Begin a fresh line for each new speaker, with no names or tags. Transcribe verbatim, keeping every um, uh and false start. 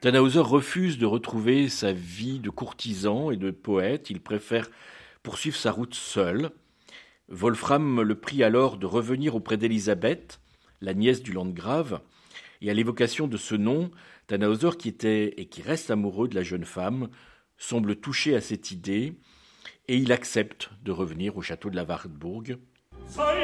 Tannhäuser refuse de retrouver sa vie de courtisan et de poète, il préfère poursuivre sa route seul. Wolfram le prie alors de revenir auprès d'Élisabeth, la nièce du landgrave, et à l'évocation de ce nom, Tannhäuser, qui était et qui reste amoureux de la jeune femme, semble touché à cette idée, et il accepte de revenir au château de la Wartburg.